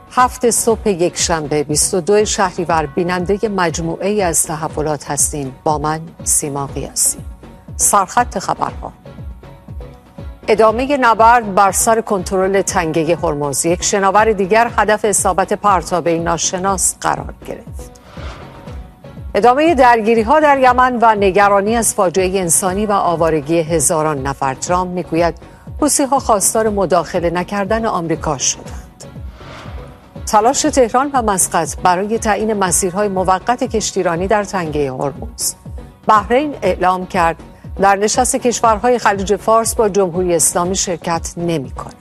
7 صبح یکشنبه 22 شهریور بیننده مجموعه ای از تحولات هستین با من سیما قیاسی. سرخط خبرها: ادامه نبرد بر سر کنترل تنگه هرمز. یک شناور دیگر هدف اصابت پرتابه ناشناس قرار گرفت. ادامه درگیری‌ها در یمن و نگرانی از فاجعه انسانی و آوارگی هزاران نفر. ترامپ میگوید حوثی‌ها خواستار مداخله نکردن آمریکا شدند. تلاش تهران و مسقط برای تعیین مسیرهای موقت کشتیرانی در تنگه هرمز. بحرین اعلام کرد در نشست کشورهای خلیج فارس با جمهوری اسلامی شرکت نمی‌کند.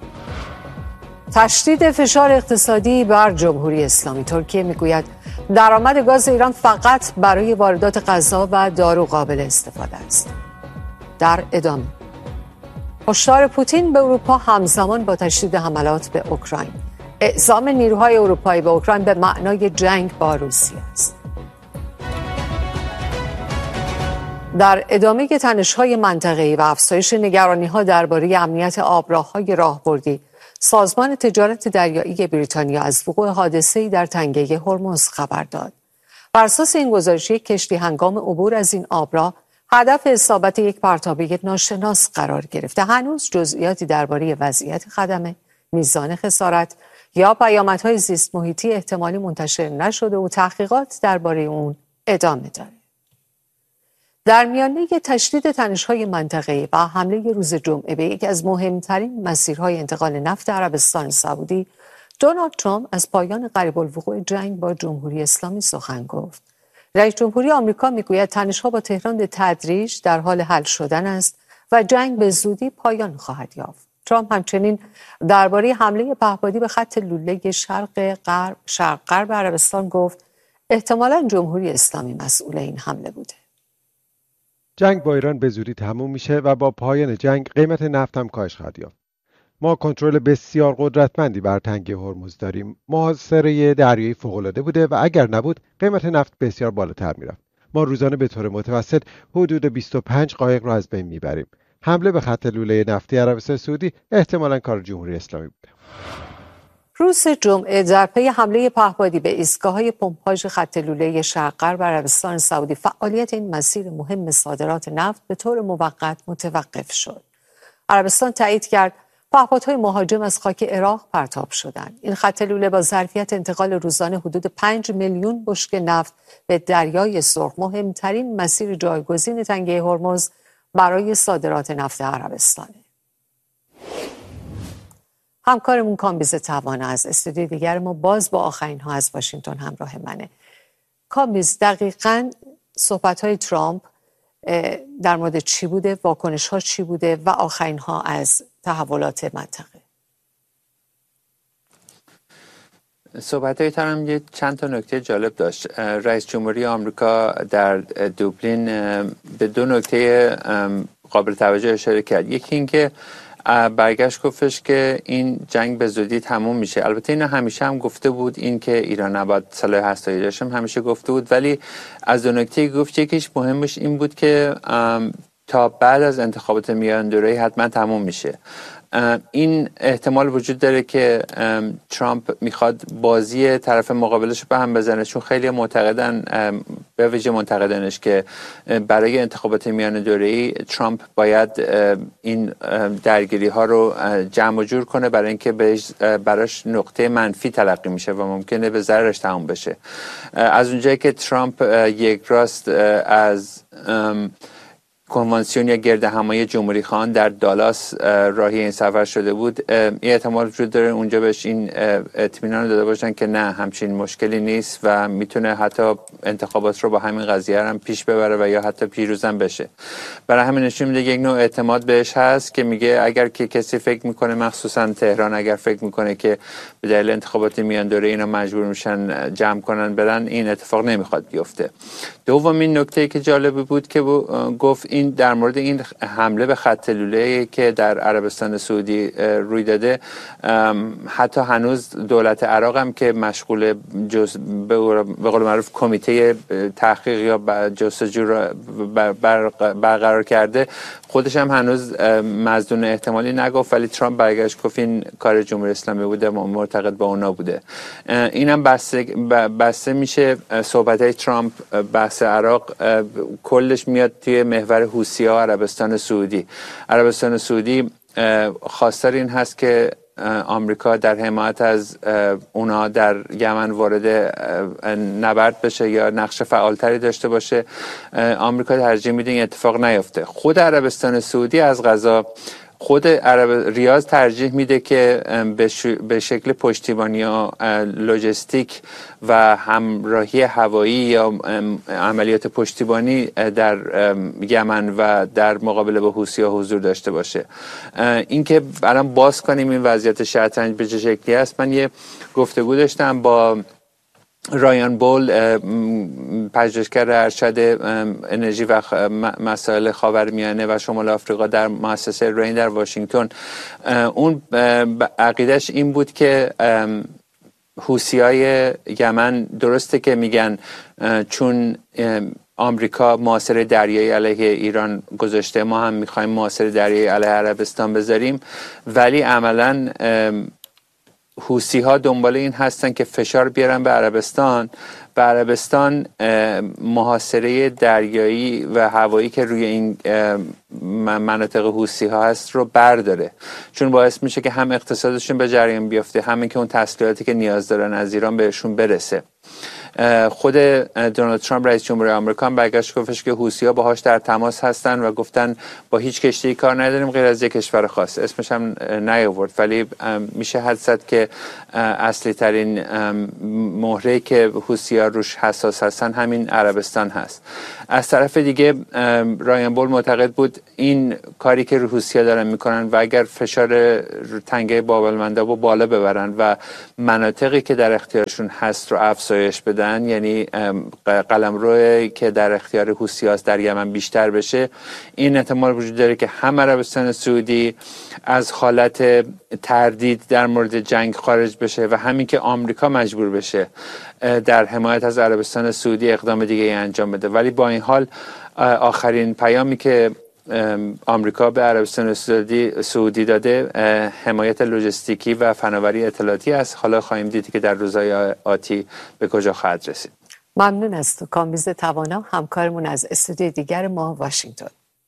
تشدید فشار اقتصادی بر جمهوری اسلامی. ترکیه میگوید درآمد گاز ایران فقط برای واردات غذا و دارو قابل استفاده است. در ادامه هشدار پوتین به اروپا همزمان با تشدید حملات به اوکراین. اعزام نیروهای اروپایی به اوکراین به معنای جنگ با روسیه است. در ادامه تنش‌های منطقه‌ای و افزایش نگرانی‌ها درباره امنیت آبراه‌های راهبردی، سازمان تجارت دریایی بریتانیا از وقوع حادثه‌ای در تنگه هرمز خبر داد. بر اساس این گزارش، یک کشتی هنگام عبور از این آبراه هدف اصابت یک پرتابه ناشناس قرار گرفته. هنوز جزئیاتی درباره وضعیت خدمه، میزان خسارت یا پیامدهای زیست محیطی احتمالی منتشر نشده و تحقیقات درباره اون ادامه داره. در میانه تشدید تنش‌های منطقه‌ای و حمله روز جمعه به یکی از مهمترین مسیرهای انتقال نفت عربستان سعودی، دونالد ترامپ از پایان قریب الوقوع جنگ با جمهوری اسلامی سخن گفت. رئیس جمهوری آمریکا میگوید تنش‌ها با تهران به تدریج در حال حل شدن است و جنگ به زودی پایان خواهد یافت. ترامپ همچنین درباره حمله پهپادی به خط لوله شرق غرب عربستان گفت احتمالاً جمهوری اسلامی مسئول این حمله بوده. جنگ با ایران به زودی تموم میشه و با پایان جنگ قیمت نفت هم کاهش خواهد یافت. ما کنترل بسیار قدرتمندی بر تنگه هرمز داریم. محاصره دریایی فوق‌العاده بوده و اگر نبود قیمت نفت بسیار بالاتر میرفت. ما روزانه به طور متوسط حدود 25 قایق را از بین میبریم. حمله به خط لوله نفتی عربستان سعودی احتمالاً کار جمهوری اسلامی بوده. روز جمعه در پی حمله پهپادی به ایستگاه‌های پمپاژ خط لوله شرق غرب عربستان سعودی، فعالیت این مسیر مهم صادرات نفت به طور موقت متوقف شد. عربستان تایید کرد پهپادهای مهاجم از خاک عراق پرتاب شدند. این خط لوله با ظرفیت انتقال روزانه حدود 5 میلیون بشکه نفت به دریای سرخ مهمترین مسیر جایگزین تنگه هرمز برای صادرات نفت عربستانه. همکارمون کامبیز توانه از استودیوی دیگر ما باز با آخرین ها از واشنگتن همراه منه. کامبیز، دقیقاً صحبت‌های ترامپ در مورد چی بوده، واکنش ها چی بوده و آخرین ها از تحولات منطقه؟ صحبت‌های ترامپ یه چند تا نکته جالب داشت. رئیس جمهوری آمریکا در دوبلین به 2 نکته قابل توجه اشاره کرد. یکی این که برگشت گفتش که این جنگ به زودی تموم میشه. البته این همیشه هم گفته بود، این که ایران نباید سلاح هسته‌ای داشته هم همیشه گفته بود، ولی از 2 نکته گفت یکیش مهمش این بود که تا بعد از انتخابات میان دوره‌ای حتما تموم میشه. این احتمال وجود داره که ترامپ میخواد بازی طرف مقابلش به هم بزنه، چون خیلی معتقدن، به ویژه منتقدانش، که برای انتخابات میان دوره‌ای ترامپ باید این درگیری ها رو جمع و جور کنه، برای اینکه براش نقطه منفی تلقی میشه و ممکنه به ضررش تموم بشه. از اونجایی که ترامپ یک راست از کنوانسیون یا گرد همایی جمهوری خواهان در دالاس راهی این سفر شده بود، این احتمال وجود داره اونجا بهش این اطمینان داده باشن که نه، همچین مشکلی نیست و میتونه حتی انتخابات رو با همین قضیه هم پیش ببره و یا حتی پیروزم بشه. برای همین نشون میده یک نوع اعتماد بهش هست که میگه اگر که کسی فکر میکنه، مخصوصا تهران اگر فکر میکنه که به دلیل انتخابات میان دوره اینا مجبور میشن جمع کنن برن، این اتفاق نمیخواد بیفته. دومین نکته که جالب بود که گفت این این در مورد این حمله به خط لوله که در عربستان سعودی روی داده، حتی هنوز دولت عراق هم که مشغول به قول معروف کمیته تحقیق یا جستجو را برقرار کرده، خودش هم هنوز مظنون احتمالی نگفت، ولی ترامپ برگشت گفت این کار جمهوری اسلامی بوده، معتقد به اونا بوده. اینم بسته میشه. صحبت‌های ترامپ بحث عراق کلش میاد توی محور حوثی‌ها عربستان سعودی. عربستان سعودی خواستار این هست که آمریکا در حمایت از اونا در یمن وارد نبرد بشه یا نقش فعالتری داشته باشه. آمریکا ترجیح میده این اتفاق نیفته. خود عربستان سعودی از قضا، خود ریاض ترجیح میده که به شکل پشتیبانی یا لوجستیک و همراهی هوایی یا عملیات پشتیبانی در یمن و در مقابله با حوثی‌ها حضور داشته باشه. اینکه الان باز کنیم این وضعیت شطرنج به چه شکلی است، من یه گفتگو داشتم با رایان بول، پژوهشگر ارشد انرژی و مسائل خاورمیانه و شمال آفریقا در مؤسسه رین در واشنگتن. اون عقیدش این بود که حوثی‌های یمن درسته که میگن چون آمریکا محاصره دریایی علیه ایران گذاشته، ما هم میخوایم محاصره دریایی علیه عربستان بذاریم، ولی عملاً حوثی‌ها دنبال این هستن که فشار بیارن به عربستان و عربستان محاصره دریایی و هوایی که روی این مناطق حوثی‌ها هست رو برداره، چون باعث میشه که هم اقتصادشون به جریان بیفته، همین که اون تسلیحاتی که نیاز دارن از ایران بهشون برسه. خود دونالد ترامپ رئیس جمهوری آمریکا برگشت گفتش که حوثی‌ها باهاش در تماس هستن و گفتن با هیچ کشتی کار نداریم غیر از یک کشور خاص، اسمش هم نیاورد، ولی میشه حدس زد که اصلی ترین مهره‌ای که حوثی‌ها روش حساس هستن همین عربستان هست. از طرف دیگه رایان بول معتقد بود این کاری که حوثی‌ها دارن میکنن و اگر فشار تنگه باب المندب رو بالا ببرن و مناطقی که در اختیارشون هست رو افزایش بدن، یعنی قلمروی که در اختیار حوثی‌هاست در یمن بیشتر بشه، این احتمال وجود داره که هم عربستان سعودی از حالت تردید در مورد جنگ خارج بشه و همین که آمریکا مجبور بشه در حمایت از عربستان سعودی اقدام دیگه انجام بده. ولی با این حال آخرین پیامی که آمریکا به عربستان سعودی داده حمایت لوجستیکی و فناوری اطلاعاتی است. حالا خواهیم دید که در روزهای آتی به کجا خواهد رسید. ممنون از تو کامبیز توانا، همکارمون از استودیوی دیگر ما واشنگتن.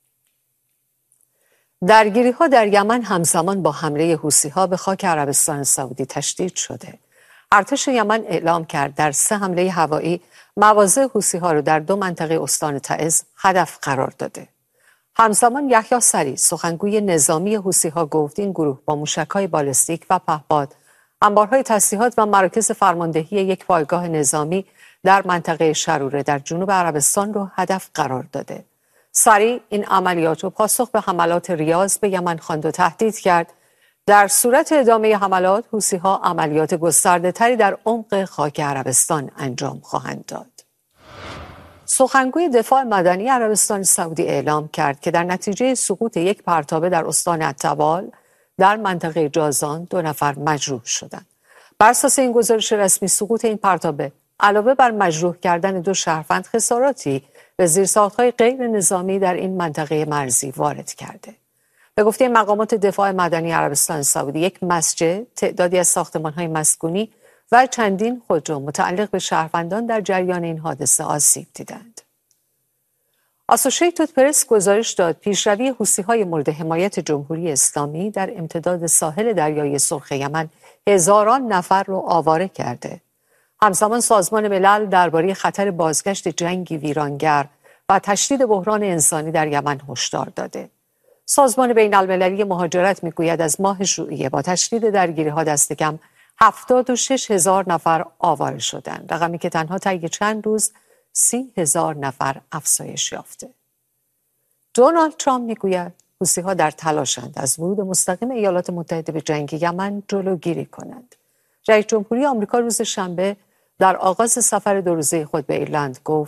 درگیری‌ها در یمن همزمان با حمله حوثی‌ها به خاک عربستان سعودی تشدید شده. ارتش یمن اعلام کرد در 3 حمله هوایی مواضع حوثی‌ها را در 2 منطقه استان تعز هدف قرار داده. همزمان یحیی سری، سخنگوی نظامی حوثی‌ها، گفت این گروه با موشک‌های بالستیک و پهپاد انبارهای تسلیحات و مراکز فرماندهی یک پایگاه نظامی در منطقه شروره در جنوب عربستان را هدف قرار داده. سری این عملیات را پاسخ به حملات ریاض به یمن خواند و تهدید کرد در صورت ادامه حملات حوثی‌ها عملیات گسترده‌تری در عمق خاک عربستان انجام خواهند داد. سخنگوی دفاع مدنی عربستان سعودی اعلام کرد که در نتیجه سقوط یک پرتابه در استان التوال در منطقه جازان 2 نفر مجروح شدند. بر اساس این گزارش رسمی، سقوط این پرتابه علاوه بر مجروح کردن 2 شهروند خساراتی به زیرساخت‌های غیر نظامی در این منطقه مرزی وارد کرده. به گفته مقامات دفاع مدنی عربستان سعودی، یک مسجد، تعدادی از ساختمان‌های مسکونی و چندین خودرو متعلق به شهروندان در جریان این حادثه آسیب دیدند. آسوشیتد پرس گزارش داد پیشروی حوثی‌های مورد حمایت جمهوری اسلامی در امتداد ساحل دریای سرخ یمن هزاران نفر را آواره کرده. همزمان سازمان ملل درباره خطر بازگشت جنگی ویرانگر و تشدید بحران انسانی در یمن هشدار داده. سازمان بین‌المللی مهاجرت میگوید از ماه ژوئیه با تشدید درگیری‌ها دست کم 76,000 نفر آواره شدند، رقمی که تنها طی چند روز 30,000 نفر افزایش یافته. دونالد ترامپ میگوید حوثی‌ها در تلاشند از ورود مستقیم ایالات متحده به جنگ یمن جلوگیری کنند. رئیس جمهوری آمریکا روز شنبه در آغاز سفر 2 روزه خود به ایرلند گفت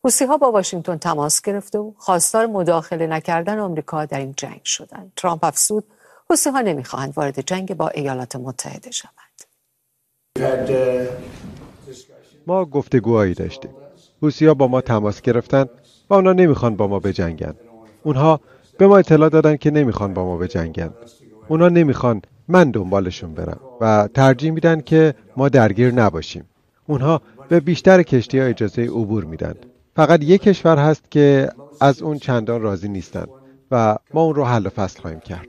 حوثی‌ها با واشنگتن تماس گرفته و خواستار مداخله نکردن آمریکا در این جنگ شدند. ترامپ افزود حوثی‌ها نمی‌خواهند وارد جنگ با ایالات متحده شوند. ما گفتگوهایی داشتیم. حوثی‌ها با ما تماس گرفتن و اونا نمیخوان با ما بجنگن. اونها به ما اطلاع دادن که نمیخوان با ما بجنگن. اونا نمیخوان من دنبالشون برم و ترجیح میدن که ما درگیر نباشیم. اونها به بیشتر کشتی‌ها اجازه عبور میدن. فقط یک کشور هست که از اون چندان راضی نیستن و ما اون رو حل و فصل خواهیم کرد.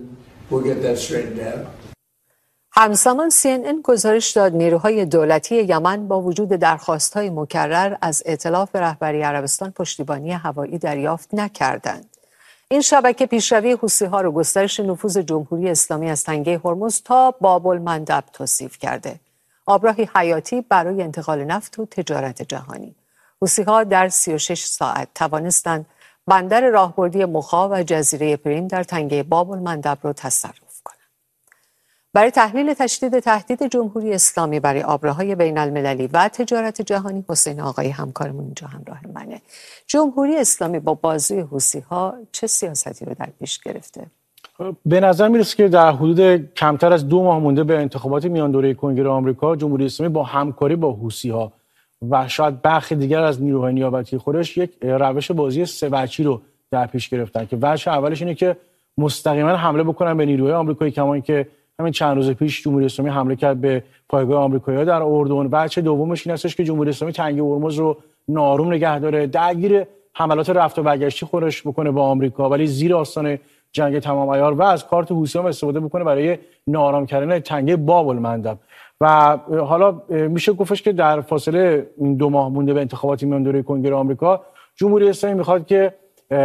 همزمان CNN گزارش داد نیروهای دولتی یمن با وجود درخواست‌های مکرر از ائتلاف رهبری عربستان پشتیبانی هوایی دریافت نکردند. این شبکه پیشروی حوثی‌ها را گسترش نفوذ جمهوری اسلامی از تنگه هرمز تا باب المندب توصیف کرده. آبراهی حیاتی برای انتقال نفت و تجارت جهانی. حوثی‌ها در 36 ساعت توانستند بندر راهبردی مخا و جزیره پریم در تنگه باب المندب را تصرف کنند. برای تحلیل تشدید تهدید جمهوری اسلامی برای آبراهای بین المللی و تجارت جهانی، حسین آقایی همکارمون اینجا همراه منه. جمهوری اسلامی با بازوی حوثی‌ها چه سیاستی رو در پیش گرفته؟ به نظر میرسه که در حدود کمتر از 2 ماه مونده به انتخابات میان دوره کنگره آمریکا، جمهوری اسلامی با همکاری با حوثی‌ها و شاید برخی دیگر از نیروهای نیابتی خودش یک روش بازی سه وجهی رو در پیش گرفتن که وجه اولش اینه که مستقیما حمله بکنن به نیروهای آمریکایی، کما اینکه همین چند روز پیش جمهوری اسلامی حمله کرد به پایگاه آمریکایی‌ها در اردن. وجه دومش این هستش که جمهوری اسلامی تنگه هرمز رو ناآروم نگه داره، درگیر حملات رفت و برگشتی خودش بکنه با آمریکا، ولی زیر آستان جنگ تمام عیار و از کارت حوثی‌ها استفاده بکنه برای ناآرام کردن تنگه باب المندب. و حالا میشه گفتش که در فاصله 2 ماه مونده به انتخابات میان دوره کنگره آمریکا، جمهوری اسلامی میخواد که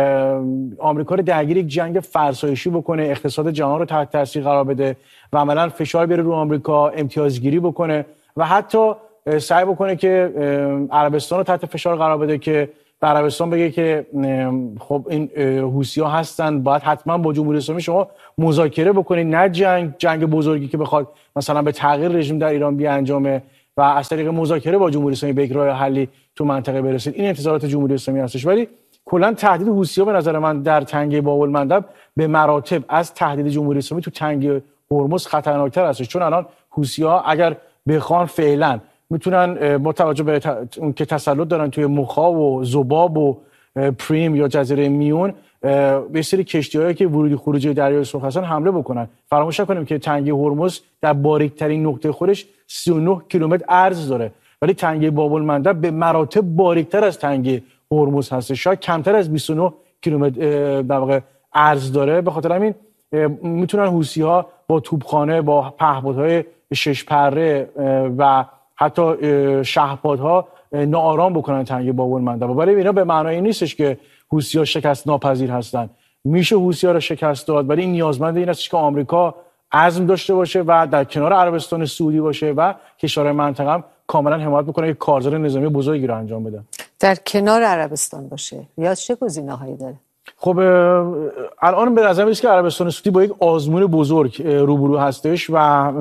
آمریکا رو درگیر یک جنگ فرسایشی بکنه، اقتصاد جهان رو تحت تاثیر قرار بده و عملاً فشار بیاره رو آمریکا، امتیازگیری بکنه و حتی سعی بکنه که عربستان رو تحت فشار قرار بده که به عربستان بگه که خب این حوثی‌ها هستن، باید حتما با جمهوری اسلامی شما مذاکره بکنید، نه جنگ بزرگی که بخواد مثلا به تغییر رژیم در ایران بیانجامه و از طریق مذاکره با جمهوری اسلامی به یک راه حلی تو منطقه برسید. این انتظارات جمهوری اسلامی هستش. ولی کلا تهدید حوثی‌ها به نظر من در تنگه باب المندب به مراتب از تهدید جمهوری اسلامی تو تنگه هرمز خطرناکتر هستش، چون الان حوثی‌ها اگر بخوان فعلا میتونن با توجه به اون که تسلط دارن توی مخا و ذباب و پریم یا جزیره میون به سری کشتی‌هایی که ورودی خروجی دریای سرخ هستن حمله بکنن. فراموش نکنیم که تنگه هرمز در باریک‌ترین نقطه خودش 39 کیلومتر عرض داره، ولی تنگه باب المندب به مراتب باریک‌تر از تنگه هرمز هست، شاید کمتر از 29 کیلومتر در واقع عرض داره. به خاطر همین میتونن حوثی‌ها با توپخانه، با پهپادهای 6 پره و حتی شهپادها ناآرام بکنن تنگه باب المندب. ولی اینا به معنای این نیستش که حوثی‌ها شکست ناپذیر هستن. میشه حوثی‌ها رو شکست داد، ولی این نیازمند این است که آمریکا عزم داشته باشه و در کنار عربستان سعودی باشه و کشورهای منطقه هم کاملا حمایت بکنه، یک کارزار نظامی بزرگی رو انجام بده. در کنار عربستان باشه یا چه گزینه‌هایی داره؟ خب الان به نظر میاد که عربستان سعودی با یک آزمون بزرگ روبرو هستش و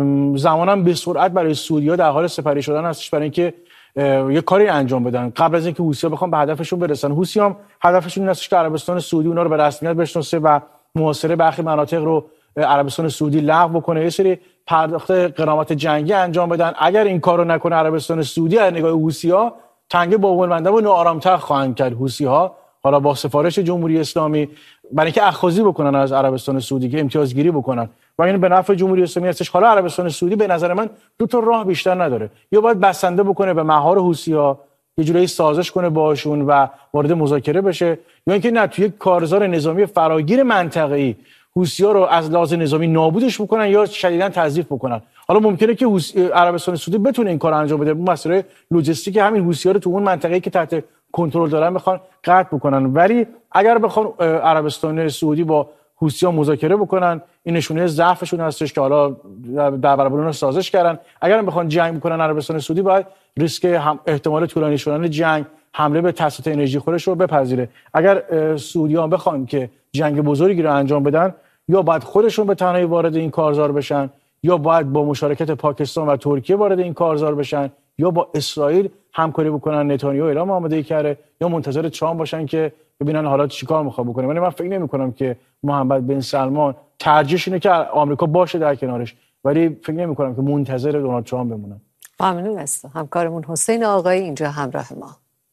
زمانم به سرعت برای سعودی‌ها در حال سپری شدن هستش برای اینکه یه کاری انجام بدن قبل از اینکه حوثی‌ها بخوام به هدفشون برسن. حوثی‌ها هم هدفشون این هستش که عربستان سعودی اونا رو به رسمیت بشناسه و محاصره برخی مناطق رو عربستان سعودی لغو بکنه، یه سری پرداخت غرامت جنگی انجام بدن. اگر این کارو نکنه عربستان سعودی از نگاه حوثی‌ها تنگه باب المندب رو ناآرام‌تر خواهند کرد. حوثی‌ها حالا با سفارش جمهوری اسلامی برای اینکه اخاذی بکنن از عربستان سعودی که امتیازگیری بکنن و این به نفع جمهوری اسلامی هستش. حالا عربستان سعودی به نظر من 2 تا راه بیشتر نداره، یا باید بسنده بکنه به مهار حوثی‌ها، یه جوری سازش کنه باشون و وارد مذاکره بشه، یا اینکه نه توی کارزار نظامی فراگیر منطقه‌ای حوثی‌ها رو از لحاظ نظامی نابودش بکنن یا شدیداً تضعیف بکنن. حالا ممکنه که عربستان سعودی بتونه این کارو انجام بده، مسئله لوجستیک همین حوثی‌ها رو تو اون منطقه‌ای که تحت کنترل دارن بخوان قطع بکنن. ولی اگر بخوان عربستان سعودی با حوثی‌ها مذاکره بکنن، این نشونه ضعفشون هستش که حالا در برابر اونها سازش کردن. اگر بخوان جنگ بکنن عربستان سعودی باید ریسک احتمال طولانی شدن جنگ، حمله به تاسیس انرژی خودش رو بپذیره. اگر سعودیان بخوان که جنگ بزرگی رو انجام بدن، یا باید خودشون به تنهایی وارد این کارزار بشن، یا باید با مشارکت پاکستان و ترکیه وارد این کارزار بشن، یا با اسرائیل همکاری بکنن، نتانیاهو اعلام آمادگی کرده، یا منتظر ترامپ باشن که ببینن حالا چیکار میخواد بکنه. ولی من فکر نمی‌کنم که محمد بن سلمان ترجیحش اینه که آمریکا باشه در کنارش، ولی فکر نمی‌کنم که منتظر دونالد ترامپ بمونن. ممنون است. همکارمون حسین آقایی اینجا همراه ما.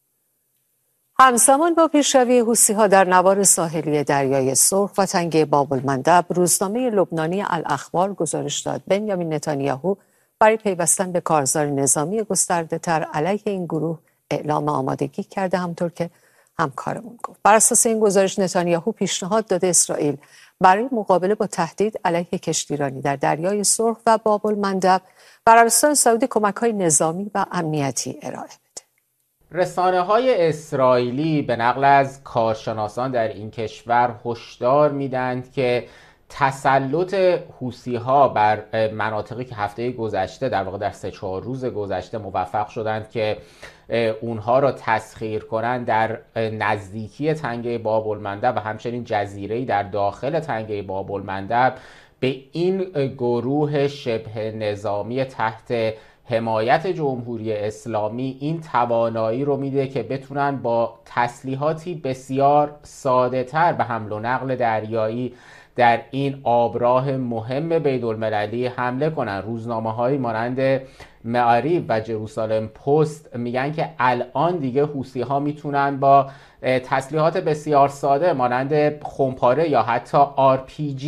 همزمان با پیشروی حوثی‌ها در نوار ساحلی دریای سرخ و تنگه باب المندب، روزنامه لبنانی الاخبار گزارش داد بنیامین نتانیاهو برای پیوستن به کارزار نظامی گسترده‌تر علیه این گروه اعلام آمادگی کرده. همطور که همکارمون گفت، بر اساس این گزارش نتانیاهو پیشنهاد داده اسرائیل برای مقابله با تهدید علیه کشتیرانی در دریای سرخ و باب المندب به عربستان سعودی کمک‌های نظامی و امنیتی ارائه بده. رسانه‌های اسرائیلی به نقل از کارشناسان در این کشور هشدار میدند که تسلط حوثی‌ها بر مناطقی که هفته گذشته، در واقع در 3-4 روز گذشته موفق شدند که اونها را تسخیر کنند در نزدیکی تنگه باب المندب و همچنین جزیره‌ای در داخل تنگه باب المندب، به این گروه شبه نظامی تحت حمایت جمهوری اسلامی این توانایی رو میده که بتونن با تسلیحاتی بسیار ساده تر به حمل و نقل دریایی در این آبراه مهم بین‌المللی حمله کنن. روزنامه‌هایی مانند معاریف و جروسالم پست میگن که الان دیگه حوثی‌ها میتونن با تسلیحات بسیار ساده مانند خمپاره یا حتی RPG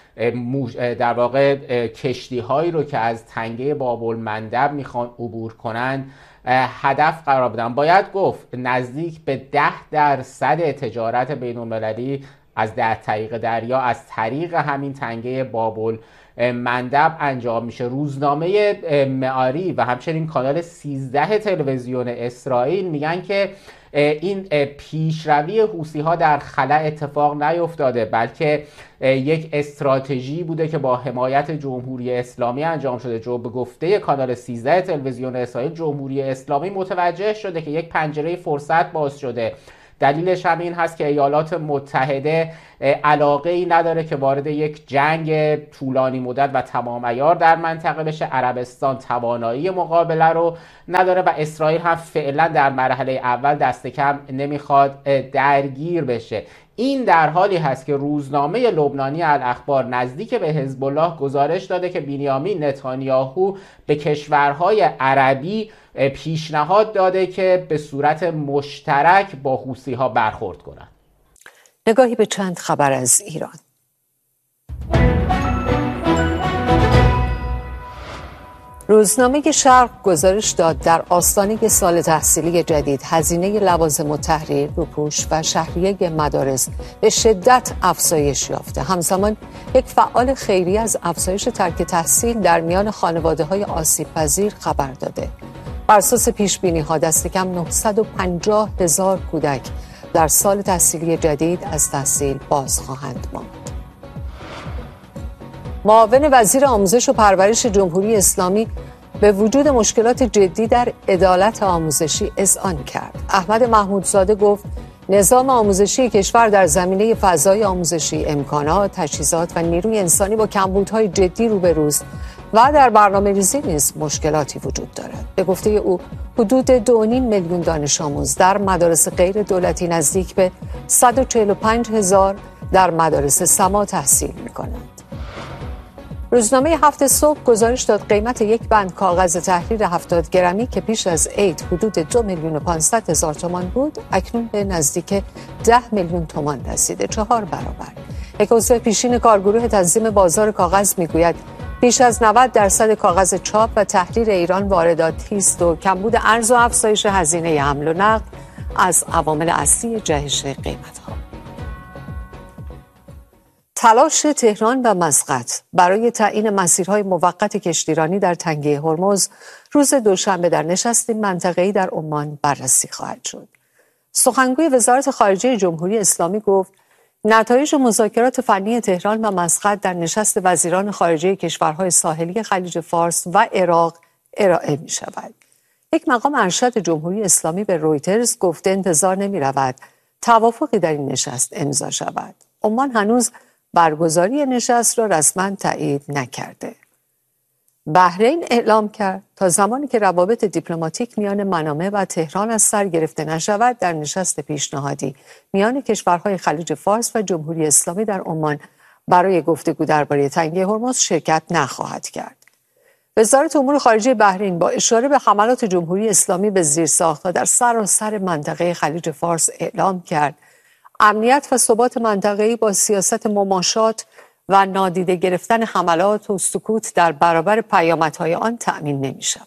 در واقع کشتی هایی رو که از تنگه باب المندب میخوان عبور کنند هدف قرار بدن. باید گفت نزدیک به 10% تجارت بین المللی از طریق دریا از طریق همین تنگه باب المندب انجام میشه. روزنامه معاری و همچنین کانال 13 تلویزیون اسرائیل میگن که این پیشروی حوثی‌ها در خلا اتفاق نیفتاده، بلکه یک استراتژی بوده که با حمایت جمهوری اسلامی انجام شده. به گفته کانال 13 تلویزیون اسرائیل، جمهوری اسلامی متوجه شده که یک پنجره فرصت باز شده. دلیلش هم این هست که ایالات متحده علاقه ای نداره که وارد یک جنگ طولانی مدت و تمام عیار در منطقه بشه. عربستان توانایی مقابله رو نداره و اسرائیل هم فعلا در مرحله اول دست کم نمیخواد درگیر بشه. این در حالی هست که روزنامه لبنانی الاخبار نزدیک به حزب الله گزارش داده که بنیامین نتانیاهو به کشورهای عربی پیشنهاد داده که به صورت مشترک با حوثی‌ها برخورد کنند. نگاهی به چند خبر از ایران. روزنامه شرق گزارش داد در آستانه سال تحصیلی جدید هزینه لوازم التحریر، روپوش و شهریه مدارس به شدت افزایش یافته. همزمان یک فعال خیری از افزایش ترک تحصیل در میان خانواده‌های آسیب‌پذیر خبر داده. بر اساس پیش‌بینی‌ها دست کم 950,000 کودک در سال تحصیلی جدید از تحصیل باز خواهند ماند. معاون وزیر آموزش و پرورش جمهوری اسلامی به وجود مشکلات جدی در عدالت آموزشی اذعان کرد. احمد محمودزاده گفت نظام آموزشی کشور در زمینه فضای آموزشی، امکانات، تجهیزات و نیروی انسانی با کمبودهای جدی روبروست و در برنامه‌ریزی نیز مشکلاتی وجود دارد. به گفته او حدود 2.5 میلیون دانش آموز در مدارس غیر دولتی، نزدیک به 145,000 در مدارس سما تحصیل می‌کنند. روزنامه هفت صبح گزارش داد قیمت یک بند کاغذ تحریر 70 گرمی که پیش از عید حدود 2,500,000 تومان بود، اکنون به نزدیک 10 میلیون تومان رسیده، 4 برابر. یک عضو پیشین کارگروه تنظیم بازار کاغذ میگوید بیش از 90% کاغذ چاپ و تحریر ایران وارداتی است و کمبود ارز و افزایش هزینه حمل و نقل از عوامل اصلی جهش قیمت‌ها. تلاش تهران و مسقط برای تعیین مسیرهای موقت کشتیرانی در تنگه هرمز روز دوشنبه در نشست منطقه‌ای در عمان بررسی خواهد شد. سخنگوی وزارت خارجه جمهوری اسلامی گفت نتایج مذاکرات فنی تهران و مسقط در نشست وزیران خارجه کشورهای ساحلی خلیج فارس و عراق ارائه می شود. یک مقام ارشد جمهوری اسلامی به رویترز گفته انتظار نمی رود توافقی در این نشست امضا شود. عمان هنوز برگزاری نشست را رسما تایید نکرده. بحرین اعلام کرد تا زمانی که روابط دیپلماتیک میان منامه و تهران از سر گرفته نشود در نشست پیشنهادی میان کشورهای خلیج فارس و جمهوری اسلامی در عمان برای گفتگو درباره تنگه هرمز شرکت نخواهد کرد. وزارت امور خارجه بحرین با اشاره به حملات جمهوری اسلامی به زیرساخت‌ها در سراسر منطقه خلیج فارس اعلام کرد امنیت و ثبات منطقه‌ای با سیاست مماشات و نادیده گرفتن حملات و سکوت در برابر پیامدهای آن تأمین نمی‌شود.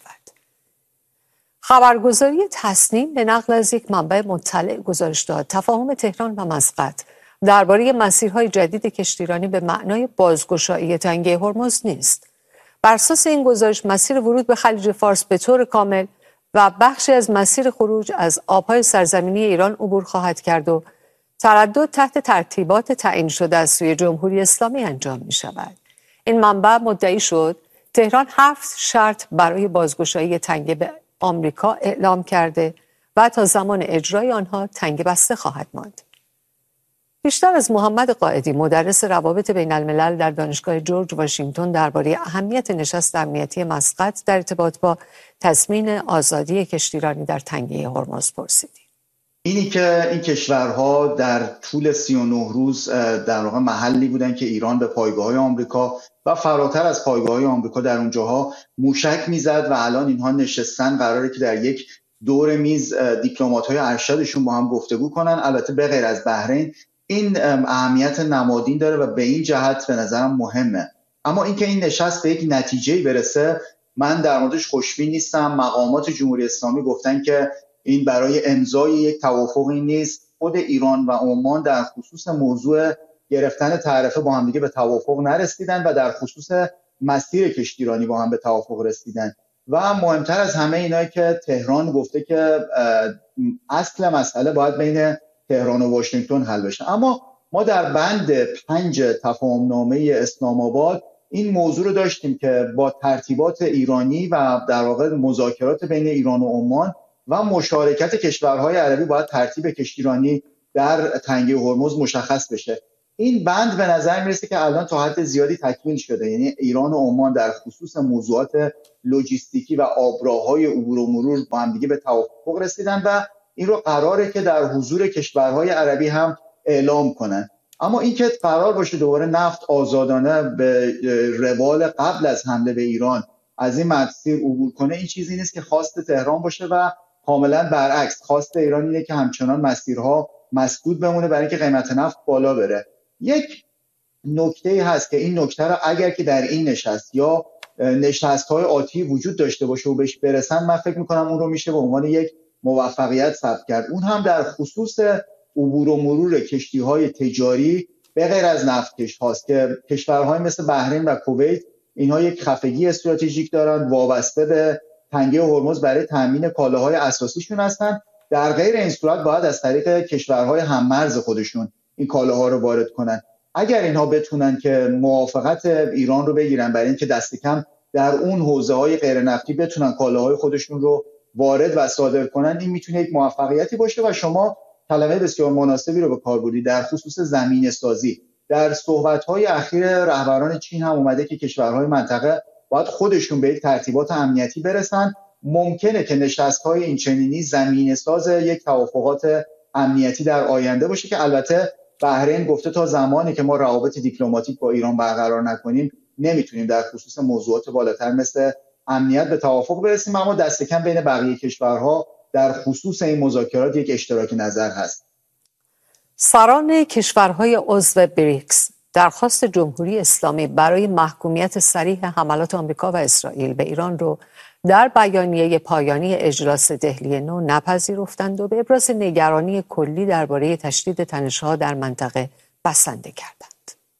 خبرگزاری تصنیم به نقل از یک منبع مطلع گزارش داد تفاهم تهران و مسقط درباره مسیرهای جدید کشتیرانی به معنای بازگشایی تنگه هرمز نیست. بر اساس این گزارش مسیر ورود به خلیج فارس به طور کامل و بخشی از مسیر خروج از آبهای سرزمینی ایران عبور خواهد کرد و تردد تحت ترتیبات تعیین شده از سوی جمهوری اسلامی انجام می شود. این منبع مدعی شد تهران 7 شرط برای بازگشایی تنگه به آمریکا اعلام کرده و تا زمان اجرای آنها تنگه بسته خواهد ماند. بیشتر از محمد قائدی مدرس روابط بین الملل در دانشگاه جورج واشنگتن درباره اهمیت نشست امنیتی مسقط در ارتباط با تضمین آزادی کشتیرانی در تنگه هرمز پرسیدیم. اینی که این کشورها در طول 39 روز در واقع محلی بودن که ایران به پایگاه‌های آمریکا و فراتر از پایگاه‌های آمریکا در اونجاها موشک میزد و الان اینها نشستن قراره که در یک دور میز دیپلمات‌های ارشدشون با هم گفتگو کنن. البته به غیر از بحرین این اهمیت نمادین داره و به این جهت به نظرم مهمه. اما اینکه این نشست به یک نتیجه‌ای برسه من در موردش خوشبین نیستم. مقامات جمهوری اسلامی گفتن که این برای امضای یک توافقی نیست. خود ایران و عمان در خصوص موضوع گرفتن تعرفه با هم دیگه به توافق نرسیدن و در خصوص مسیر کشتیرانی با هم به توافق رسیدن. و مهمتر از همه اینایی که تهران گفته که اصل مسئله باید بین تهران و واشنگتن حل بشه. اما ما در بند 5 تفاهمنامه اسلام آباد این موضوع رو داشتیم که با ترتیبات ایرانی و در واقع مذاکرات بین ایران و عمان و مشارکت کشورهای عربی باید ترتیب کشتیرانی در تنگه هرمز مشخص بشه. این بند به نظر میرسه که الان تا حد زیادی تکمیل شده. یعنی ایران و عمان در خصوص موضوعات لوجستیکی و آبراهای عبور و مرور با هم دیگه به توافق رسیدن و این رو قراره که در حضور کشورهای عربی هم اعلام کنن. اما این که قرار باشه دوباره نفت آزادانه به روال قبل از حمله به ایران از این مسیر عبور کنه این چیزی نیست که خواست تهران باشه و کاملا برعکس خواست ایران اینه که همچنان مسیرها مسدود بمونه برای اینکه قیمت نفت بالا بره. یک نکته هست که این نکته رو اگر که در این نشست یا نشست‌های آتی وجود داشته باشه و بهش برسن من فکر می‌کنم اون رو میشه به عنوان یک موفقیت ثبت کرد. اون هم در خصوص عبور و مرور کشتی‌های تجاری به غیر از نفتکش هاست که کشورهای مثل بحرین و کویت اینها یک خفگی استراتژیک دارن وابسته به تنگه هرمز برای تامین کالاهای اساسیشون هستن. در غیر این صورت باید از طریق کشورهای هممرز خودشون این کالاها رو وارد کنن. اگر اینها بتونن که موافقت ایران رو بگیرن برای اینکه دست کم در اون حوزه‌های غیر نفتی بتونن کالاهای خودشون رو وارد و صادر کنن این میتونه یک موفقیتی باشه. و شما کلمه بسیار مناسبی رو به کار بردید در خصوص زمینه سازی. در صحبت‌های اخیر رهبران چین هم اومده که کشورهای منطقه باید خودشون به یک ترتیبات امنیتی برسن. ممکنه که نشست‌های این چنینی زمینه ساز یک توافقات امنیتی در آینده باشه که البته بحرین گفته تا زمانی که ما روابط دیپلماتیک با ایران برقرار نکنیم نمیتونیم در خصوص موضوعات بالاتر مثل امنیت به توافق برسیم. اما دست کم بین بقیه کشورها در خصوص این مذاکرات یک اشتراک نظر هست. سران کشورهای عضو بریکس درخواست جمهوری اسلامی برای محکومیت صریح حملات آمریکا و اسرائیل به ایران رو در بیانیه پایانی اجلاس دهلی 9 نپذیرفتند و به ابراز نگرانی کلی درباره تشدید تنش‌ها در منطقه بسنده کردند.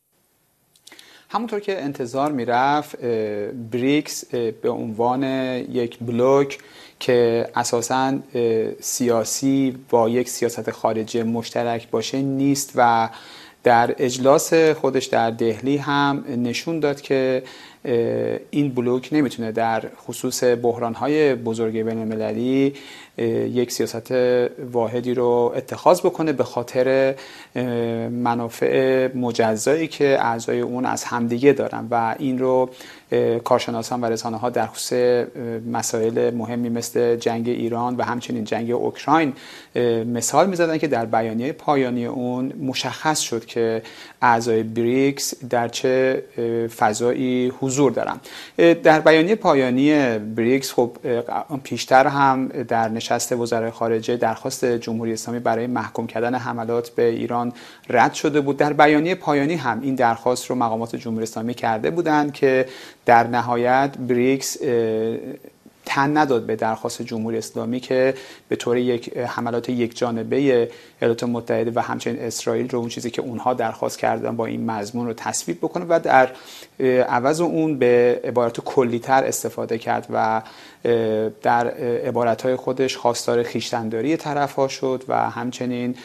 همونطور که انتظار میرفت بریکس به عنوان یک بلوک که اساساً سیاسی با یک سیاست خارجی مشترک باشه نیست و در اجلاس خودش در دهلی هم نشون داد که این بلوک نمیتونه در خصوص بحران‌های بزرگ بین‌المللی یک سیاست واحدی رو اتخاذ بکنه به خاطر منافع مجزایی که اعضای اون از همدیگه دارن و این رو کارشناسان و رسانه‌ها در خصوص مسائل مهمی مثل جنگ ایران و همچنین جنگ اوکراین مثال می‌زدن که در بیانیه پایانی اون مشخص شد که اعضای بریکس در چه فضایی حضور دارن. در بیانیه پایانی بریکس خب پیشتر هم در نشست وزرای خارجه درخواست جمهوری اسلامی برای محکوم کردن حملات به ایران رد شده بود. در بیانیه پایانی هم این درخواست رو مقامات جمهوری اسلامی کرده بودند که در نهایت بریکس تن نداد به درخواست جمهوری اسلامی که به طور یک حملات یک جانبه ایالات متحده و همچنین اسرائیل رو اون چیزی که اونها درخواست کردن با این مضمون رو تصویب بکنه و در عوض اون به عبارات کلی‌تر استفاده کرد و در عبارت‌های خودش خواستار خویشتن‌داری طرف‌ها شد و همچنین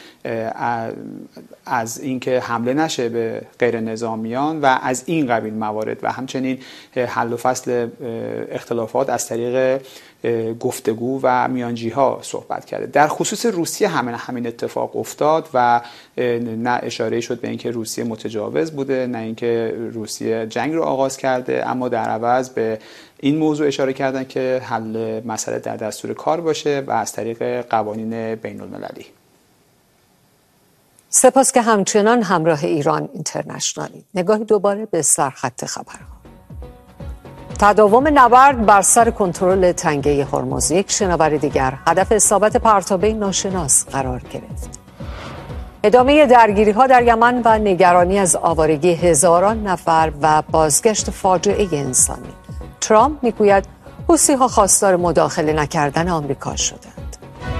از اینکه حمله نشه به غیر نظامیان و از این قبیل موارد و همچنین حل و فصل اختلافات از طریق گفتگو و میانجی‌ها صحبت کرده. در خصوص روسیه همین اتفاق افتاد و نه اشاره شد به اینکه روسیه متجاوز بوده، نه اینکه روسیه جنگ رو آغاز کرده، اما در عوض به این موضوع اشاره کردن که حل مسئله در دستور کار باشه و از طریق قوانین بین المللی. سپاس که همچنان همراه ایران اینترنشنالی. نگاهی دوباره به سرخط خبرها. تداوم نبرد بر سر کنترل تنگه هرمز. یک شناور دیگر هدف اصابت پرتابه ناشناس قرار گرفت. ادامه درگیری‌ها در یمن و نگرانی از آوارگی هزاران نفر و بازگشت فاجعه انسانی. ترامپ میگوید حوثی‌ها خواستار مداخله نکردن آمریکا شدند.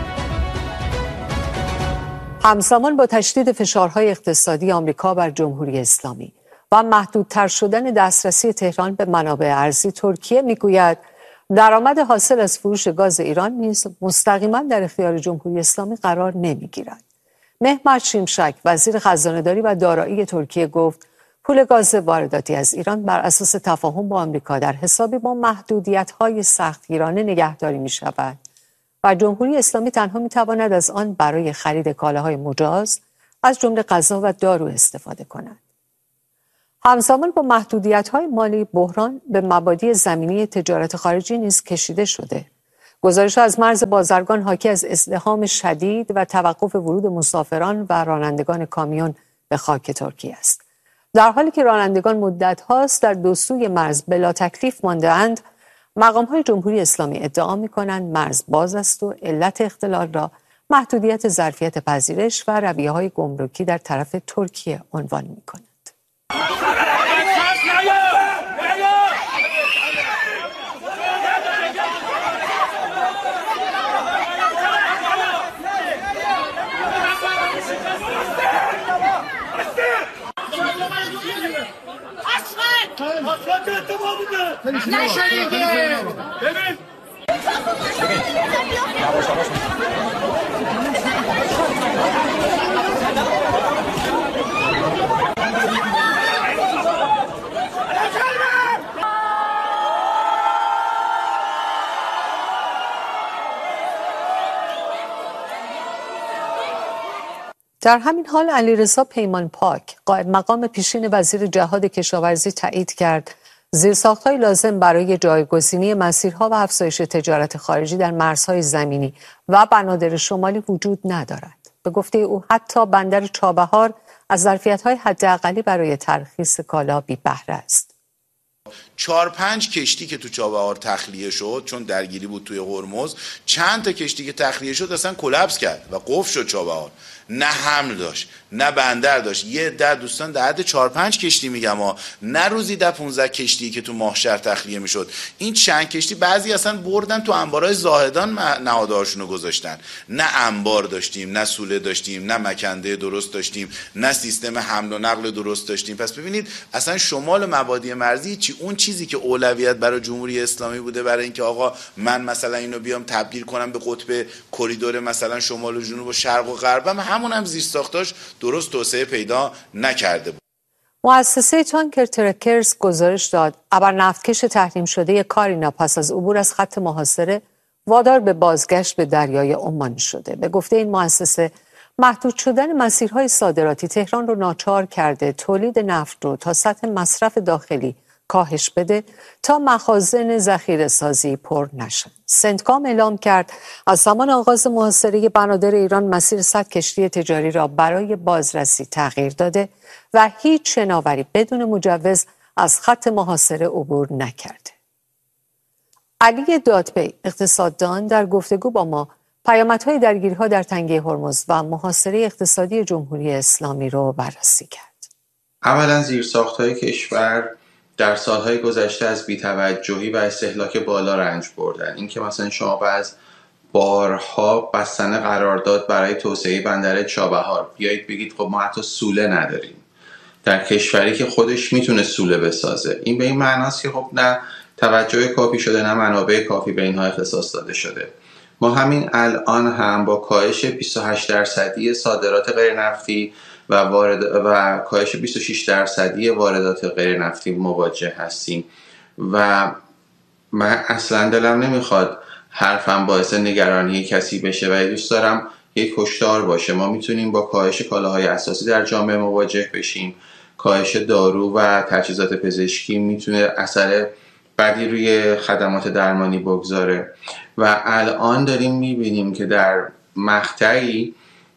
همزمان با تشدید فشارهای اقتصادی آمریکا بر جمهوری اسلامی و محدودتر شدن دسترسی تهران به منابع ارزی، ترکیه میگوید درآمد حاصل از فروش گاز ایران نیز مستقیما در اختیار جمهوری اسلامی قرار نمیگیرد. مهمت شیمشک وزیر خزانه‌داری و دارایی ترکیه گفت پول گاز وارداتی از ایران بر اساس تفاهم با آمریکا در حسابی با محدودیت‌های سختگیرانه نگهداری می‌شود و جمهوری اسلامی تنها می‌تواند از آن برای خرید کالاهای مجاز از جمله غذا و دارو استفاده کند. همزمان با محدودیت‌های مالی، بحران به مبادی زمینی تجارت خارجی نیز کشیده شده. گزارش از مرز بازرگان حاکی از ازدحام شدید و توقف ورود مسافران و رانندگان کامیون به خاک ترکیه است. در حالی که رانندگان مدت هاست در دو سوی مرز بلا تکلیف مانده اند، مقام‌های جمهوری اسلامی ادعا می‌کنند مرز باز است و علت اختلال را محدودیت ظرفیت پذیرش و رویه‌های گمرکی در طرف ترکیه عنوان می‌کنند. در همین حال علیرضا پیمانپاک قائم مقام پیشین وزیر جهاد کشاورزی تایید کرد زیرساخت‌های لازم برای جایگزینی مسیرها و افزایش تجارت خارجی در مرزهای زمینی و بنادر شمالی وجود ندارد. به گفته او حتی بندر چابهار از ظرفیت‌های حداقلی برای ترخیص کالا بی بهره است. 4-5 کشتی که تو چابهار تخلیه شد چون درگیری بود توی هرمز، چند تا کشتی که تخلیه شد اصلا کلاپس کرد و قفل شد چابهار. نه حمل داشت، نه بندر داشت. یه در دوستان در حد 4-5 کشتی میگم ها، نه روزی 15 کشتی که تو ماهشهر تخلیه میشد. این چند کشتی بعضی اصلا بردن تو انبارهای زاهدان نهادهاشون رو گذاشتن. نه انبار داشتیم، نه سوله داشتیم، نه مکنده درست داشتیم، نه سیستم حمل و نقل درست داشتیم. پس ببینید اصلا شمال مبادی مرزی چی اون چیزی که اولویت برای جمهوری اسلامی بوده برای اینکه آقا من مثلا اینو بیام تبدیل کنم به قطب کریدور مثلا شمال و جنوب و شرق و غرب، همون هم زیرساختاش درست توسعه پیدا نکرده بود. مؤسسه تانکر ترکرز گزارش داد ابرنفتکش تحریم شده کارینا پس از عبور از خط محاصره وادار به بازگشت به دریای عمان شده. به گفته این مؤسسه محدود شدن مسیرهای صادراتی تهران رو ناچار کرده تولید نفت رو تا سطح مصرف داخلی کاهش بده تا مخازن ذخیره سازی پر نشن. سنتکام اعلام کرد از زمان آغاز محاصره بنادر ایران مسیر 100 کشتی تجاری را برای بازرسی تغییر داده و هیچ شناوری بدون مجوز از خط محاصره عبور نکرده. علی دادپی اقتصاددان در گفتگو با ما پیامدهای درگیری‌ها در تنگه هرمز و محاصره اقتصادی جمهوری اسلامی را بررسی کرد. اولا زیرساخت‌های کشور در سالهای گذشته از بی‌توجهی و استهلاک بالا رنج بردن. این که مثلا شما از بارها بستن قرارداد برای توسعه بندر چابهار بیایید بگید خب ما حتی سوله نداریم در کشوری که خودش میتونه سوله بسازه. این به این معناست که خب نه توجه کافی شده، نه منابع کافی به اینها اختصاص داده شده. ما همین الان هم با کاهش 28% صادرات غیر نفتی و کاهش 26% واردات غیر نفتی مواجه هستیم و من اصلا دلم نمیخواد حرفم باعث نگرانی کسی بشه و دوست دارم یک هشدار باشه. ما میتونیم با کاهش کالاهای اساسی در جامعه مواجه بشیم. کاهش دارو و تجهیزات پزشکی میتونه اثر بدی روی خدمات درمانی بگذاره و الان داریم میبینیم که در مقطعی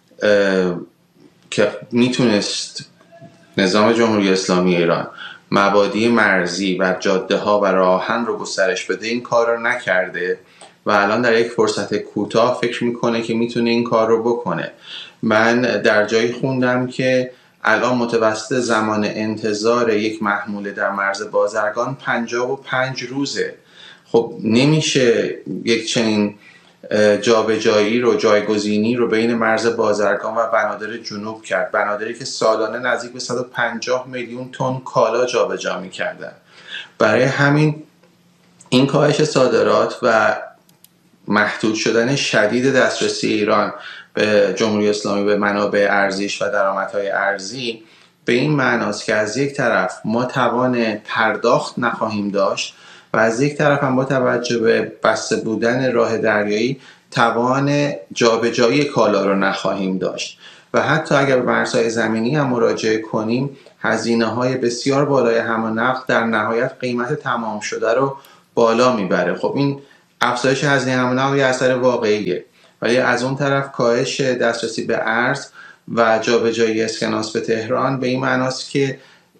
که میتونست نظام جمهوری اسلامی ایران مبادی مرزی و جاده ها و راهن رو گسترش بده این کار رو نکرده و الان در یک فرصت کوتاه فکر میکنه که میتونه این کار رو بکنه. من در جایی خوندم که الان متوسط زمان انتظار یک محموله در مرز بازرگان 55 روزه. خب نمیشه یک چنین جابجایی رو، جایگزینی رو بین مرز بازرگان و بنادر جنوب کرد. بنادری که سالانه نزدیک به 150 میلیون تن کالا جابجا می‌کردن. برای همین این کاهش صادرات و محدود شدن شدید دسترسی ایران به جمهوری اسلامی به منابع ارزیش و درآمدهای ارزی به این معناست که از یک طرف ما توان پرداخت نخواهیم داشت و از یک طرف هم با توجه به بسته بودن راه دریایی توان جابجایی کالا رو نخواهیم داشت و حتی اگر به مرزهای زمینی هم مراجعه کنیم هزینه‌های بسیار بالای حمل و نقل در نهایت قیمت تمام شده رو بالا میبره. خب این افزایش هزینه حمل و نقل یه اثر واقعیه، ولی از اون طرف کاهش دسترسی به ارز و جابجایی اسکناس به تهران به این معناست که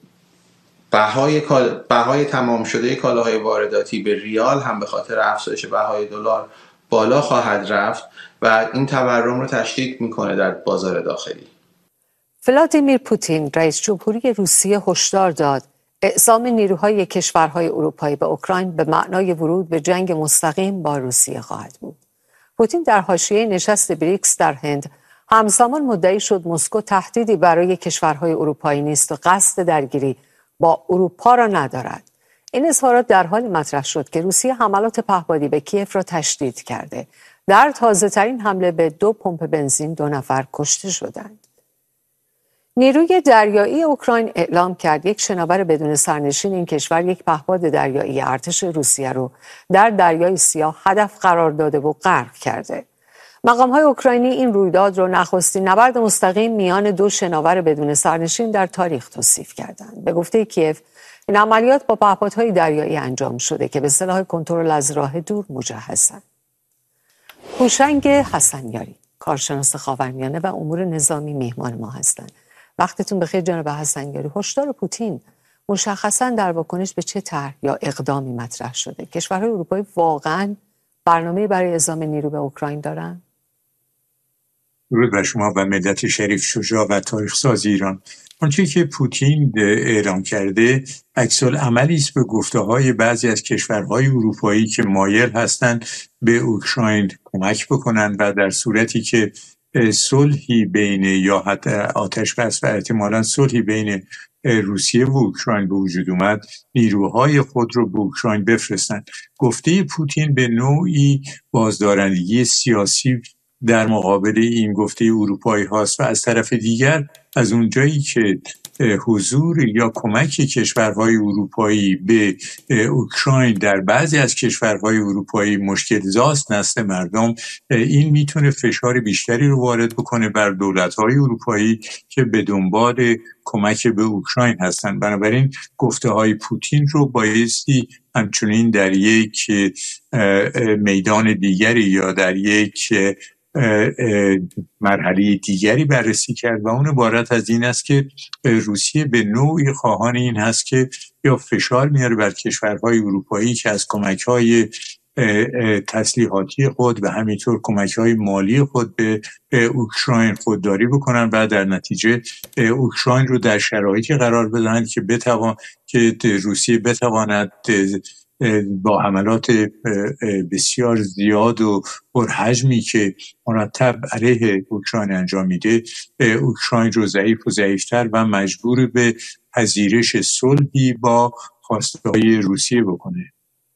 بهای تمام شده کالاهای وارداتی به ریال هم به خاطر افزایش بهای دلار بالا خواهد رفت و این تورم رو تشدید میکنه در بازار داخلی. ولادیمیر پوتین رئیس جمهوری روسیه هشدار داد اعزام نیروهای کشورهای اروپایی به اوکراین به معنای ورود به جنگ مستقیم با روسیه خواهد بود. پوتین در حاشیه نشست بریکس در هند همزمان مدعی شد مسکو تهدیدی برای کشورهای اروپایی نیست و قصد درگیری با اروپا را ندارد. این اظهارات در حالی مطرح شد که روسیه حملات پهپادی به کیف را تشدید کرده. در تازه‌ترین حمله به 2 پمپ بنزین 2 نفر کشته شدند. نیروی دریایی اوکراین اعلام کرد یک شناور بدون سرنشین این کشور یک پهپاد دریایی ارتش روسیه را در دریای سیاه هدف قرار داده و غرق کرده. مقام‌های اوکراینی این رویداد را نخستین نبرد مستقیم میان 2 شناور بدون سرنشین در تاریخ توصیف کردند. به گفته کیف این عملیات با پهپادهای دریایی انجام شده که به سلاح کنترل از راه دور مجهزند. هوشنگ حسنیاری کارشناس خاورمیانه و امور نظامی میهمان ما هستند. وقتتون بخیر جناب حسنیاری. هشدار پوتین مشخصاً در واکنش به چه طرح یا اقدامی مطرح شده؟ کشورهای اروپایی واقعاً برنامه برای اعزام نیرو به اوکراین دارن؟ درود بر شما و ملت شریف شجاع و تاریخ ساز ایران. آنچه که پوتین اعلام کرده عکس‌العملی است به گفته‌های بعضی از کشورهای اروپایی که مایل هستند به اوکراین کمک بکنند و در صورتی که صلحی بین یا حتی آتش‌بس و احتمالاً صلحی بین روسیه و اوکراین به وجود اومد نیروهای خود رو به اوکراین بفرستند. گفته پوتین به نوعی بازدارندگی سیاسی در مقابل این گفته اروپایی هاست و از طرف دیگر از اونجایی که حضور یا کمک کشورهای اروپایی به اوکراین در بعضی از کشورهای اروپایی مشکل‌زاست نسل مردم، این میتونه فشار بیشتری رو وارد بکنه بر دولت‌های اروپایی که به دنبال کمک به اوکراین هستند. بنابراین گفته‌های پوتین رو بایستی همچنین در یک میدان دیگری یا در یک مرحله دیگری بررسی کرد و اون عبارت از این است که روسیه به نوعی خواهان این هست که یا فشار میاره بر کشورهای اروپایی که از کمک‌های تسلیحاتی خود و همینطور کمک‌های مالی خود به اوکراین خودداری بکنن و در نتیجه اوکراین رو در شرایطی قرار بدن که روسیه بتواند با حملات بسیار زیاد و پرحجمی که مرتب علیه اوکراین انجام میده اوکراین رو ضعیف و ضعیفتر و مجبور به پذیرش صلحی با خواسته‌های روسیه بکنه.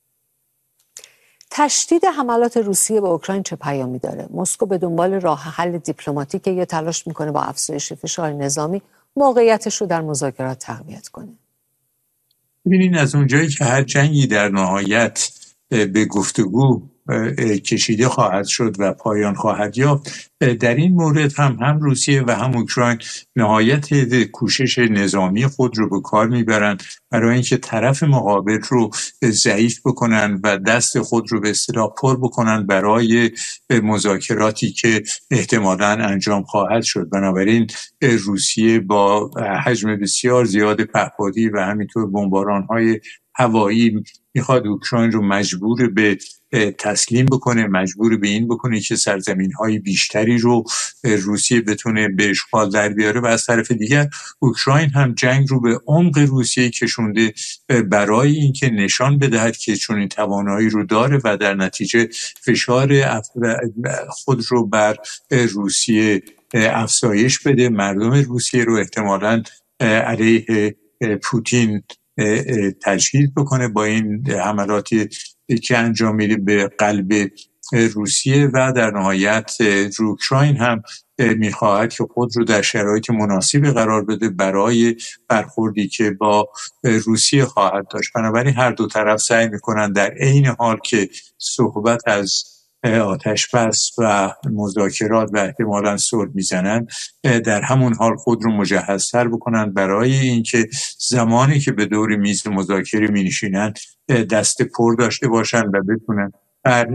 تشدید حملات روسیه به اوکراین چه پیامی داره؟ مسکو به دنبال راه حل دیپلماتیک یا تلاش میکنه با افزایش فشار نظامی موقعیتش رو در مذاکرات تقویت کنه؟ ببینین از اونجایی که هر جنگی در نهایت به گفتگو کشیده خواهد شد و پایان خواهد یافت، در این مورد هم روسیه و هم اوکراین نهایت کوشش نظامی خود رو به کار میبرند برای اینکه طرف مقابل رو ضعیف بکنن و دست خود رو به اصطلاح پر بکنن برای مذاکراتی که احتمالاً انجام خواهد شد. بنابراین روسیه با حجم بسیار زیاد پهپادی و همینطور بمباران‌های هوایی میخواد اوکراین رو مجبور به تسلیم بکنه، مجبور به این بکنه که سرزمین‌های بیشتری رو روسیه بتونه به اشغال در بیاره و از طرف دیگر اوکراین هم جنگ رو به عمق روسیه کشونده برای اینکه نشان بدهد که چون این توانایی رو داره و در نتیجه فشار خود رو بر روسیه افزایش بده، مردم روسیه رو احتمالاً علیه پوتین تجهیز بکنه با این حملاتی که انجام میده به قلب روسیه و در نهایت اوکراین هم میخواهد که خود رو در شرایط مناسبی قرار بده برای برخوردی که با روسیه خواهد داشت. بنابراین هر دو طرف سعی میکنن در عین حال که صحبت از آتش بس و مذاکرات و احتمالاً صلح میزنن، در همون حال خود رو مجهزتر بکنن برای اینکه زمانی که به دور میز مذاکره مینشینن دست پر داشته باشن و بتونن بر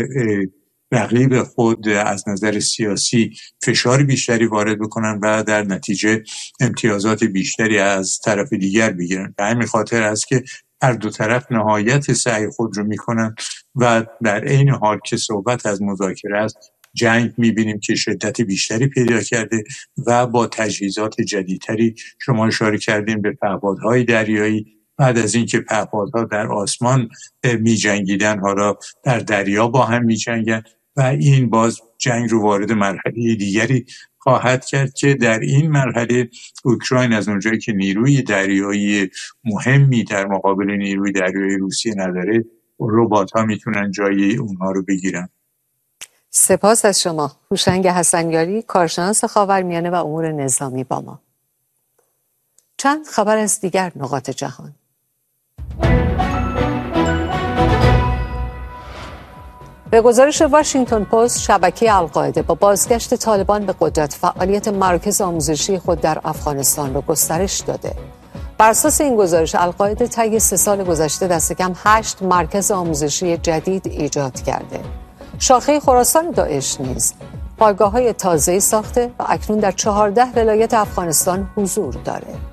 رقیب خود از نظر سیاسی فشار بیشتری وارد بکنن و در نتیجه امتیازات بیشتری از طرف دیگر بگیرن. به همین خاطر است که هر دو طرف نهایت سعی خود رو میکنن و در عین حال که صحبت از مذاکره است، جنگ میبینیم که شدت بیشتری پیدا کرده و با تجهیزات جدیدتری، شما اشاره کردیم به پهپادهای دریایی، بعد از اینکه پهپادها در آسمان میجنگیدن حالا در دریا با هم میجنگن و این باز جنگ رو وارد مرحله دیگری خواهد کرد که در این مرحله اوکراین از اونجایی که نیروی دریایی مهمی در مقابل نیروی دریایی روسیه نداره، ربات‌ها میتونن جای اونها رو بگیرن. سپاس از شما. هوشنگ حسنیاری، کارشناس خاورمیانه و امور نظامی با ما. چند خبر از دیگر نقاط جهان. به گزارش واشنگتن پست، شبکه القاعده با بازگشت طالبان به قدرت فعالیت مراکز آموزشی خود در افغانستان را گسترش داده. بر اساس این گزارش، القاعده طی 3 سال گذشته دست کم 8 مرکز آموزشی جدید ایجاد کرده. شاخه خراسان داعش نیز پایگاه‌های تازه‌ای ساخته و اکنون در 14 ولایت افغانستان حضور دارد.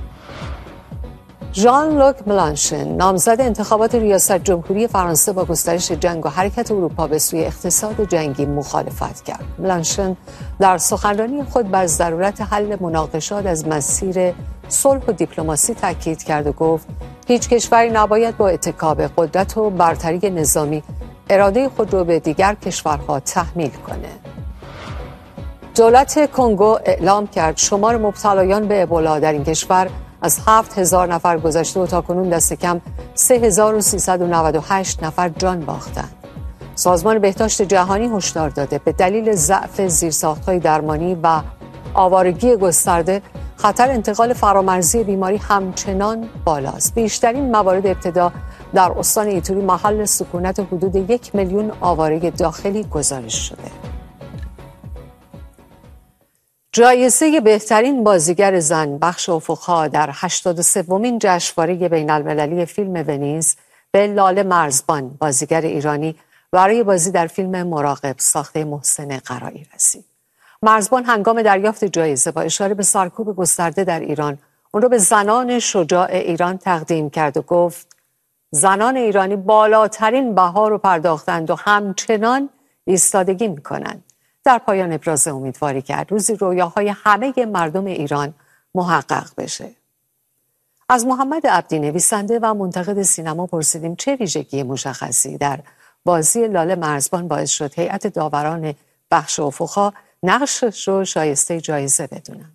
ژان لوک ملانشن، نامزد انتخابات ریاست جمهوری فرانسه، با گسترش جنگ و حرکت اروپا به سوی اقتصاد جنگی مخالفت کرد. ملانشن در سخنرانی خود بر ضرورت حل مناقشات از مسیر صلح و دیپلماسی تاکید کرد و گفت هیچ کشوری نباید با اتکا به قدرت و برتری نظامی اراده خود را به دیگر کشورها تحمیل کنه. دولت کنگو اعلام کرد شمار مبتلایان به ابولا در این کشور از 7,000 نفر گذشته و تاکنون دست کم 3,398 نفر جان باختند. سازمان بهداشت جهانی هشدار داده به دلیل ضعف زیرساخت‌های درمانی و آوارگی گسترده، خطر انتقال فرامرزی بیماری همچنان بالاست. بیشترین موارد ابتلا در استان ایتوری محل سکونت حدود 1 میلیون آواره داخلی گزارش شده. جایزه بهترین بازیگر زن بخش افق‌ها در 83مین جشنواره بین‌المللی فیلم ونیز به لاله مرزبان بازیگر ایرانی برای بازی در فیلم مراقب ساخته محسن قرایی رسید. مرزبان هنگام دریافت جایزه با اشاره به سرکوب گسترده در ایران اون رو به زنان شجاع ایران تقدیم کرد و گفت زنان ایرانی بالاترین بها رو پرداختند و همچنان ایستادگی میکنند. در پایان ابراز امیدواری کرد روزی رویاهای همه مردم ایران محقق بشه. از محمد عبدی نویسنده و منتقد سینما پرسیدیم چه ویژگی مشخصی در بازی لاله مرزبان باعث شد هیئت داوران بخش افق‌ها نقشش رو شایسته جایزه بدونن.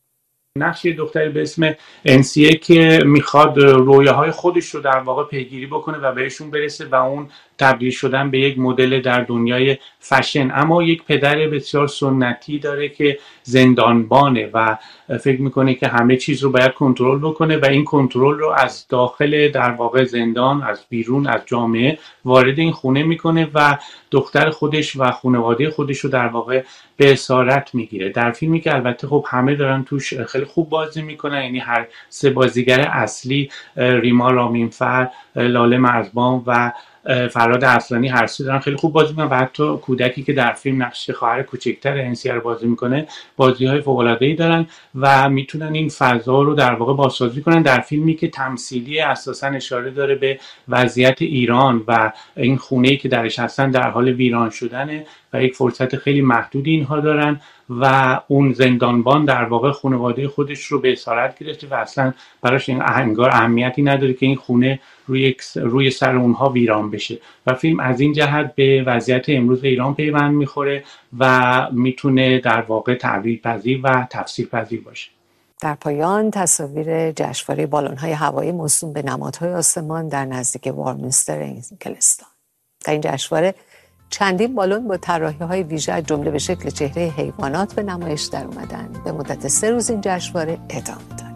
نقش یه دختری به اسم انسیه که میخواد رویاهای خودش رو در واقع پیگیری بکنه و بهشون برسه و اون تبدیل شدن به یک مدل در دنیای فشن، اما یک پدر بسیار سنتی داره که زندانبانه و فکر میکنه که همه چیز رو باید کنترل بکنه و این کنترل رو از داخل در واقع زندان، از بیرون، از جامعه وارد این خونه میکنه و دختر خودش و خانواده خودش رو در واقع به اسارت میگیره. در فیلمی که البته خب همه دارن توش خیلی خوب بازی میکنن، یعنی هر سه بازیگر اصلی ریما رامینفر، لاله مرزبان و فراد اصلانی هر سه دارن خیلی خوب بازی میکنن و حتی کودکی که در فیلم نقش خواهر کوچکتر انسیه رو بازی میکنه بازی‌های فوق‌العاده‌ای دارن و میتونن این فضا رو در واقع بازسازی کنن در فیلمی که تمثیلی اساساً اشاره داره به وضعیت ایران و این خونه‌ای که درش هستن در حال ویران شدنه و یک فرصت خیلی محدودی اینها دارن و اون زندانبان در واقع خانواده خودش رو به اسارت گرفته و اصلا براش این انگار اهمیتی نداره که این خونه روی سر اونها ویران بشه و فیلم از این جهت به وضعیت امروز ایران پیوند میخوره و میتونه در واقع تعبیر پذیر و تفسیر پذیر باشه. در پایان تصاویر جشنواره بالون‌های هوایی موسوم به نمادهای آسمان در نزدیک وارمینستر انگلستان. در این جشنواره چندین بالون با طراحی‌های ویژه از جمله به شکل چهره حیوانات به نمایش در اومدن. به مدت 3 روز این جشنواره ادامه داره.